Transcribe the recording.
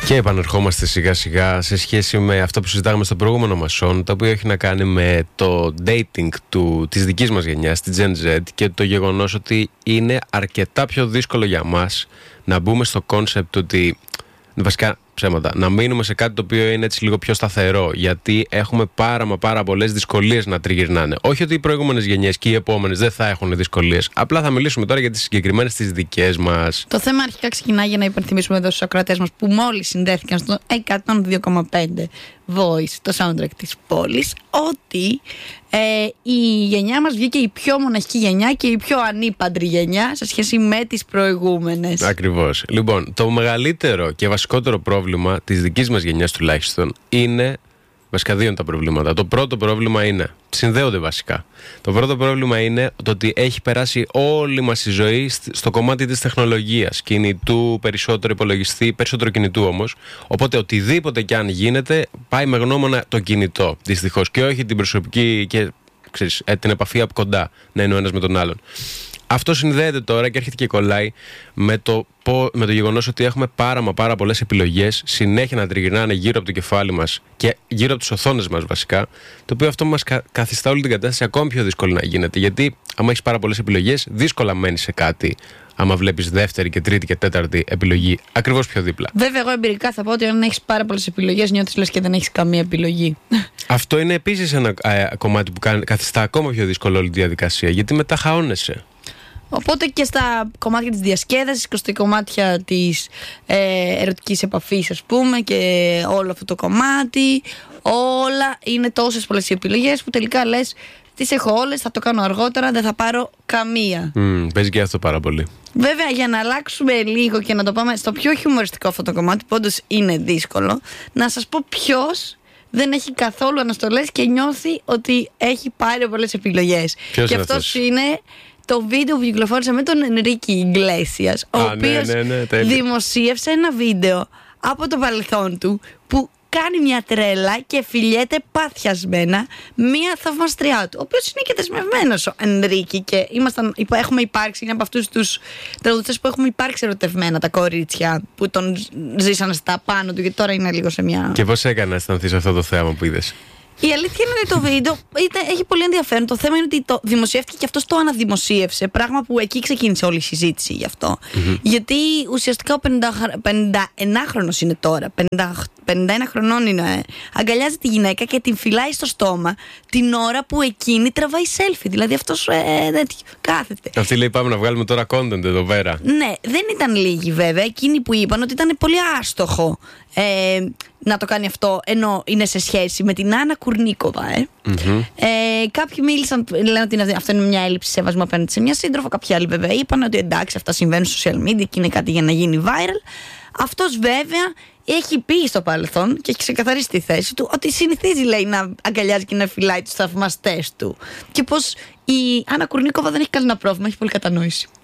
Και επανερχόμαστε σιγά σιγά σε σχέση με αυτό που συζητάγαμε στο προηγούμενο μας σον, το οποίο έχει να κάνει με το dating της δικής μας γενιάς, τη Gen Z, και το γεγονός ότι είναι αρκετά πιο δύσκολο για μας να μπούμε στο concept ότι, βασικά ψέματα, να μείνουμε σε κάτι το οποίο είναι έτσι λίγο πιο σταθερό, γιατί έχουμε πάρα πολλές δυσκολίες να τριγυρνάνε. Όχι ότι οι προηγούμενες γενιές και οι επόμενες δεν θα έχουν δυσκολίες. Απλά θα μιλήσουμε τώρα για τις συγκεκριμένες τις δικές μας. Το θέμα αρχικά ξεκινάει, για να υπενθυμίσουμε εδώ στους ακροατές μας που μόλις συνδέθηκαν στο 102,5 Voice, το soundtrack της πόλης, ότι η γενιά μας βγήκε η πιο μοναχική γενιά και η πιο ανήπαντρη γενιά σε σχέση με τις προηγούμενες. Ακριβώς. Λοιπόν, το μεγαλύτερο και βασικότερο πρόβλημα της δικής μας γενιάς τουλάχιστον είναι, βασικά δύο είναι τα προβλήματα. Το πρώτο πρόβλημα είναι, συνδέονται βασικά. Το πρώτο πρόβλημα είναι το ότι έχει περάσει όλη μας η ζωή στο κομμάτι της τεχνολογίας. Κινητού, περισσότερο υπολογιστή, περισσότερο κινητού όμως. Οπότε οτιδήποτε κι αν γίνεται πάει με γνώμονα το κινητό, δυστυχώς. Και όχι την προσωπική και ξέρεις, την επαφή από κοντά να είναι ο ένας με τον άλλον. Αυτό συνδέεται τώρα και έρχεται και κολλάει με το γεγονός ότι έχουμε πάρα πολλές επιλογές συνέχεια να τριγυρνάνε γύρω από το κεφάλι μας και γύρω από τις οθόνες μας βασικά, το οποίο αυτό μας καθιστά όλη την κατάσταση ακόμη πιο δύσκολη να γίνεται, γιατί άμα έχεις πάρα πολλές επιλογές δύσκολα μένεις σε κάτι άμα βλέπεις δεύτερη και τρίτη και τέταρτη επιλογή ακριβώς πιο δίπλα. Βέβαια, εγώ εμπειρικά θα πω ότι αν έχεις πάρα πολλές επιλογές νιώθεις λες και δεν έχεις καμία επιλογή. Αυτό είναι επίσης ένα κομμάτι που καθιστά ακόμα πιο δύσκολη όλη τη διαδικασία, γιατί μετά χαώνεσαι. Οπότε και στα κομμάτια της διασκέδασης και στα κομμάτια της ερωτικής επαφής, ας πούμε, και όλο αυτό το κομμάτι, όλα είναι τόσες πολλές επιλογές που τελικά λες τις έχω όλες, θα το κάνω αργότερα, δεν θα πάρω καμία. Παίζει και αυτό πάρα πολύ. Βέβαια, για να αλλάξουμε λίγο και να το πάμε στο πιο χιουμοριστικό αυτό το κομμάτι, που όντως είναι δύσκολο, να σας πω ποιος δεν έχει καθόλου αναστολές και νιώθει ότι έχει πάρει πολλές επιλογές. Ποιος και αυτός είναι το βίντεο που κυκλοφόρησε με τον Ενρίκη Ιγκλέσιας, ο οποίος δημοσίευσε ένα βίντεο από το παρελθόν του που κάνει μια τρέλα και φιλιέται παθιασμένα μια θαυμαστριά του, ο οποίος είναι και δεσμευμένος ο Ενρίκη, και έχουμε υπάρξει, είναι από αυτούς τους τραγουδιστές που έχουμε υπάρξει ερωτευμένα τα κορίτσια που τον ζήσανε στα πάνω του, γιατί τώρα είναι λίγο σε μια... Και πώς έκανε να αισθανθείς αυτό το θέαμα που είδες? Η αλήθεια είναι ότι το βίντεο έχει πολύ ενδιαφέρον. Το θέμα είναι ότι το δημοσιεύτηκε και αυτός το αναδημοσίευσε. Πράγμα που εκεί ξεκίνησε όλη η συζήτηση γι' αυτό. Γιατί ουσιαστικά ο 51χρονος είναι τώρα. 51 χρονών είναι. Αγκαλιάζει τη γυναίκα και την φυλάει στο στόμα την ώρα που εκείνη τραβάει selfie. Δηλαδή αυτός κάθεται. Αυτή λέει πάμε να βγάλουμε τώρα content εδώ πέρα. Ναι, δεν ήταν λίγοι βέβαια. Εκείνοι που είπαν ότι ήταν πολύ άστοχο να το κάνει αυτό, ενώ είναι σε σχέση με την Άννα Κουρνίκοβα. Κάποιοι μίλησαν, λένε ότι αυτό είναι μια έλλειψη σεβασμού απέναντι σε μια σύντροφο. Κάποιοι άλλοι βέβαια είπαν ότι εντάξει, αυτά συμβαίνουν στο social media και είναι κάτι για να γίνει viral. Αυτός βέβαια έχει πει στο παρελθόν και έχει ξεκαθαρίσει τη θέση του ότι συνηθίζει, λέει, να αγκαλιάζει και να φυλάει τους θαυμαστές του. Και πως η Άννα Κουρνίκοβα δεν έχει κανένα πρόβλημα, έχει πολύ κατανόηση.